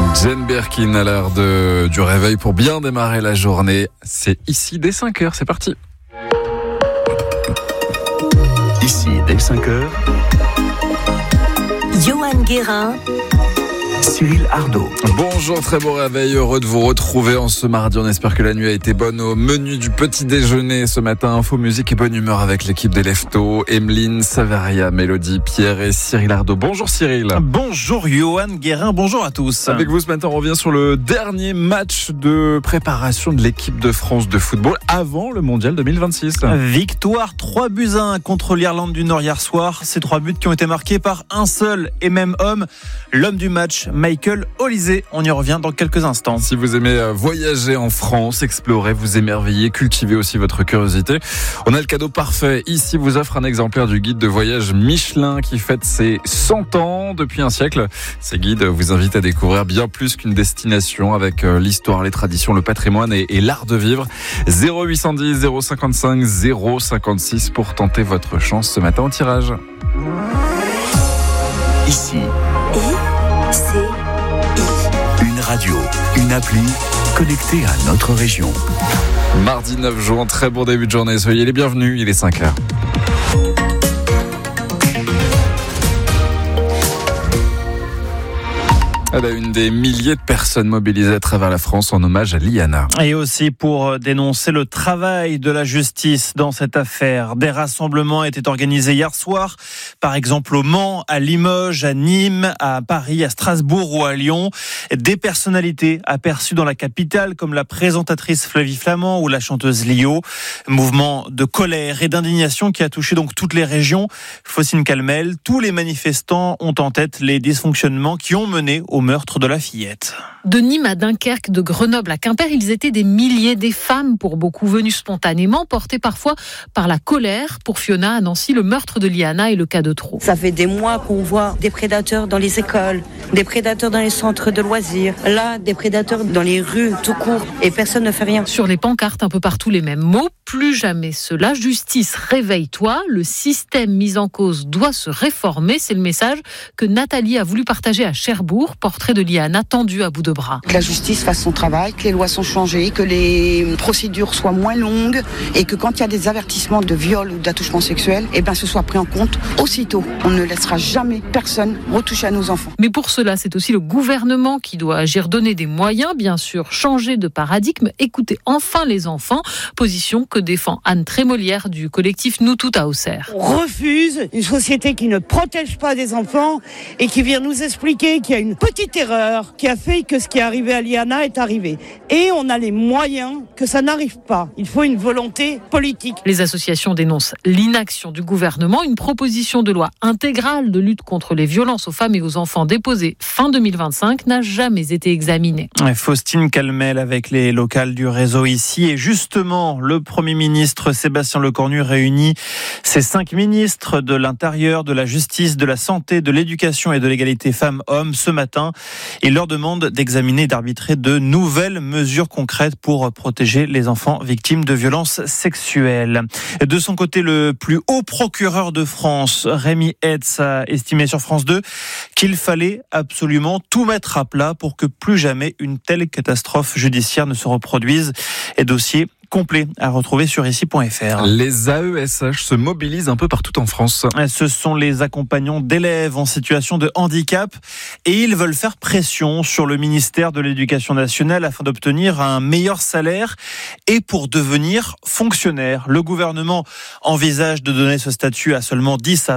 Jane Birkin à l'heure du réveil pour bien démarrer la journée. C'est ici dès 5h, c'est parti. Ici dès 5h. Johan Guérin, Cyril Ardo. Bonjour, très beau réveil, heureux de vous retrouver en ce mardi. On espère que la nuit a été bonne. Au menu du petit déjeuner ce matin, info, musique et bonne humeur avec l'équipe des Leftos, Emeline, Saveria, Mélodie, Pierre et Cyril Ardo. Bonjour Cyril. Bonjour Johan Guérin, bonjour à tous. Avec vous ce matin, on revient sur le dernier match de préparation de l'équipe de France de football avant le mondial 2026. Victoire 3-1 contre l'Irlande du Nord hier soir. Ces 3 buts qui ont été marqués par un seul et même homme, l'homme du match, Michael Olise. On y revient dans quelques instants. Si vous aimez voyager en France, explorer, vous émerveiller, cultiver aussi votre curiosité, on a le cadeau parfait. Ici vous offre un exemplaire du guide de voyage Michelin qui fête ses 100 ans depuis un siècle. Ces guides vous invitent à découvrir bien plus qu'une destination avec l'histoire, les traditions, le patrimoine et l'art de vivre. 0810 055 056 pour tenter votre chance ce matin au tirage. Ici, ICI. une radio, une appli connectée à notre région. Mardi 9 juin, très bon début de journée. Soyez les bienvenus, il est 5h. Elle a une des milliers de personnes mobilisées à travers la France en hommage à Liana. Et aussi pour dénoncer le travail de la justice dans cette affaire. Des rassemblements étaient organisés hier soir, par exemple au Mans, à Limoges, à Nîmes, à Paris, à Strasbourg ou à Lyon. Des personnalités aperçues dans la capitale comme la présentatrice Flavie Flament ou la chanteuse Lio. Mouvement de colère et d'indignation qui a touché donc toutes les régions. Faucine Calmel, tous les manifestants ont en tête les dysfonctionnements qui ont mené au meurtre de la fillette. De Nîmes à Dunkerque, de Grenoble à Quimper, ils étaient des milliers, des femmes pour beaucoup, venues spontanément, portées parfois par la colère. Pour Fiona à Nancy, le meurtre de Liana est le cas de trop. Ça fait des mois qu'on voit des prédateurs dans les écoles, des prédateurs dans les centres de loisirs, là des prédateurs dans les rues tout court et personne ne fait rien. Sur les pancartes, un peu partout les mêmes mots. Plus jamais cela. Justice, réveille-toi. Le système mis en cause doit se réformer. C'est le message que Nathalie a voulu partager à Cherbourg. Portrait de Liana tendu à bout de bras. Que la justice fasse son travail, que les lois sont changées, que les procédures soient moins longues et que quand il y a des avertissements de viol ou d'attouchement sexuel, ce soit pris en compte aussitôt. On ne laissera jamais personne retoucher à nos enfants. Mais pour cela, c'est aussi le gouvernement qui doit agir, donner des moyens, bien sûr, changer de paradigme, écouter enfin les enfants. Position que défend Anne Trémolière du collectif Nous Tout à Auxerre. On refuse une société qui ne protège pas des enfants et qui vient nous expliquer qu'il y a une petite erreur qui a fait que ce qui est arrivé à Liana est arrivé. Et on a les moyens que ça n'arrive pas. Il faut une volonté politique. Les associations dénoncent l'inaction du gouvernement. Une proposition de loi intégrale de lutte contre les violences aux femmes et aux enfants déposée fin 2025 n'a jamais été examinée. Faustine Calmel avec les locales du réseau ici. Et justement, le Premier ministre Sébastien Lecornu réunit ses 5 ministres de l'Intérieur, de la Justice, de la Santé, de l'Éducation et de l'égalité femmes-hommes ce matin. Il leur demande d'examiner et d'arbitrer de nouvelles mesures concrètes pour protéger les enfants victimes de violences sexuelles. De son côté, le plus haut procureur de France, Rémi Hetz, a estimé sur France 2 qu'il fallait absolument tout mettre à plat pour que plus jamais une telle catastrophe judiciaire ne se reproduise. Et dossier complet à retrouver sur ici.fr. Les AESH se mobilisent un peu partout en France. Ce sont les accompagnants d'élèves en situation de handicap et ils veulent faire pression sur le ministère de l'Éducation nationale afin d'obtenir un meilleur salaire et pour devenir fonctionnaire. Le gouvernement envisage de donner ce statut à seulement 10 à